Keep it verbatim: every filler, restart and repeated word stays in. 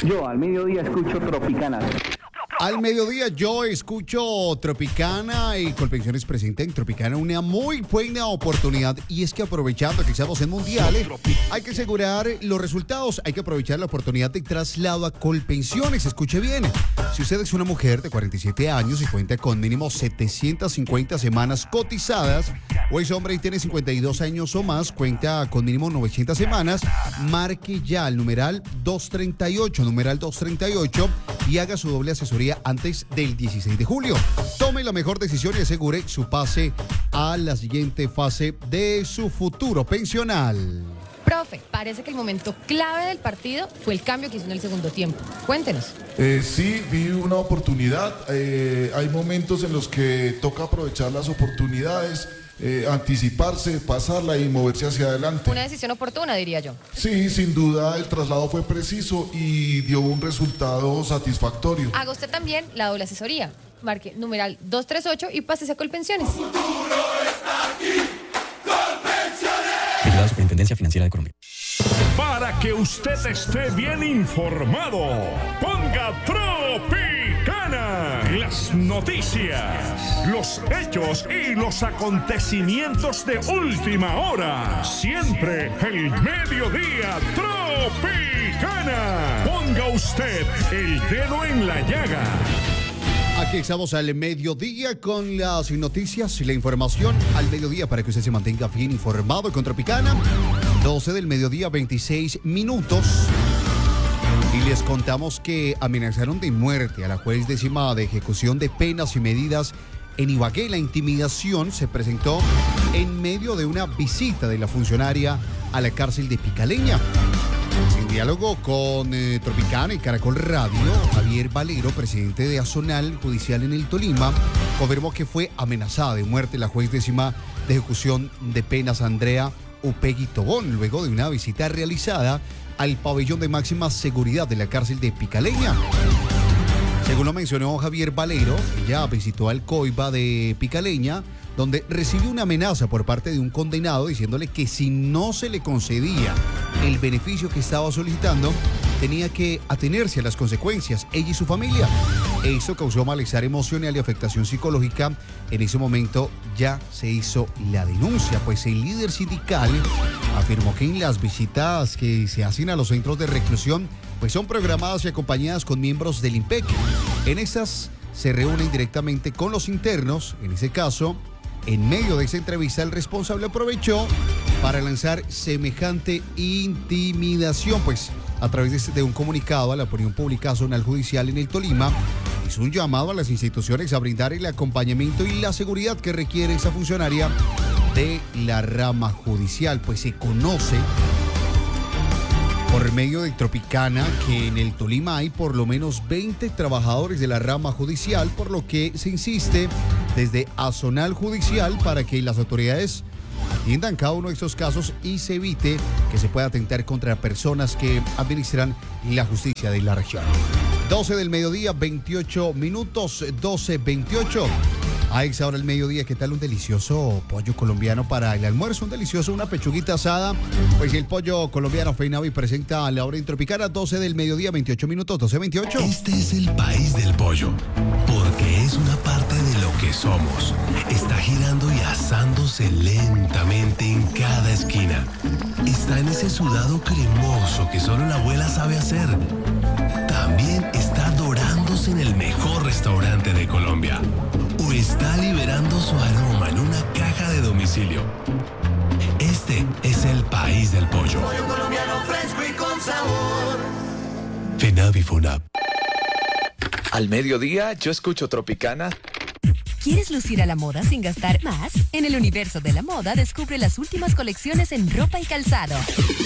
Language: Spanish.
Yo al mediodía escucho Tropicana. Al mediodía yo escucho Tropicana y Colpensiones presenta en Tropicana una muy buena oportunidad, y es que aprovechando que estamos en mundiales hay que asegurar los resultados, hay que aprovechar la oportunidad de traslado a Colpensiones. Escuche bien, si usted es una mujer de cuarenta y siete años y cuenta con mínimo setecientas cincuenta semanas cotizadas, o es hombre y tiene cincuenta y dos años o más, cuenta con mínimo novecientas semanas, marque ya el numeral doscientos treinta y ocho, numeral doscientos treinta y ocho, y haga su doble asesoría antes del dieciséis de julio. Tome la mejor decisión y asegure su pase a la siguiente fase de su futuro pensional. Profe, parece que el momento clave del partido fue el cambio que hizo en el segundo tiempo. Cuéntenos. Eh, sí, vi una oportunidad. Eh, hay momentos en los que toca aprovechar las oportunidades, eh, anticiparse, pasarla y moverse hacia adelante. Una decisión oportuna, diría yo. Sí, sin duda el traslado fue preciso y dio un resultado satisfactorio. Haga usted también la doble asesoría. Marque numeral doscientos treinta y ocho y pásese a Colpensiones. El futuro está aquí. Colpensiones. La Superintendencia Financiera de Colombia. Para que usted esté bien informado, ponga Tropicana. Las noticias, los hechos y los acontecimientos de última hora. Siempre el mediodía Tropicana. Ponga usted el dedo en la llaga. Aquí estamos al mediodía con las noticias y la información al mediodía para que usted se mantenga bien informado con Tropicana. doce del mediodía, veintiséis minutos. Y les contamos que amenazaron de muerte a la juez décima de ejecución de penas y medidas en Ibagué. La intimidación se presentó en medio de una visita de la funcionaria a la cárcel de Picaleña. En diálogo con eh, Tropicana y Caracol Radio, Javier Valero, presidente de Azonal Judicial en el Tolima, confirmó que fue amenazada de muerte la juez décima de ejecución de penas Andrea Upegui Tobón, luego de una visita realizada al pabellón de máxima seguridad de la cárcel de Picaleña. Según lo mencionó Javier Valero, ella visitó al COIBA de Picaleña, donde recibió una amenaza por parte de un condenado diciéndole que si no se le concedía el beneficio que estaba solicitando, tenía que atenerse a las consecuencias, ella y su familia. Esto causó malestar emocional y afectación psicológica. En ese momento ya se hizo la denuncia, pues el líder sindical afirmó que en las visitas que se hacen a los centros de reclusión, pues son programadas y acompañadas con miembros del IMPEC. En estas se reúnen directamente con los internos. En ese caso, en medio de esa entrevista, el responsable aprovechó para lanzar semejante intimidación, pues a través de un comunicado a la opinión pública Azonal Judicial en el Tolima, hizo un llamado a las instituciones a brindar el acompañamiento y la seguridad que requiere esa funcionaria de la rama judicial, pues se conoce por medio de Tropicana que en el Tolima hay por lo menos veinte trabajadores de la rama judicial, por lo que se insiste desde Azonal Judicial para que las autoridades atiendan cada uno de estos casos y se evite que se pueda atentar contra personas que administran la justicia de la región. doce del mediodía, veintiocho minutos, doce veintiocho. A esa hora del mediodía, ¿qué tal un delicioso pollo colombiano para el almuerzo? Un delicioso, una pechuguita asada. Pues el pollo colombiano Feinavi presenta a la hora en Tropicana, doce del mediodía, veintiocho minutos, doce veintiocho. Este es el país del pollo, porque es una parte de lo que somos. Está girando y asándose lentamente en cada esquina. Está en ese sudado cremoso que solo la abuela sabe hacer. También está dorándose en el mejor restaurante de Colombia. O está liberando su aroma en una caja de domicilio. Este es el país del pollo. Pollo colombiano fresco y con sabor. Fenavi Funab. Al mediodía yo escucho Tropicana. ¿Quieres lucir a la moda sin gastar más? En el universo de la moda descubre las últimas colecciones en ropa y calzado.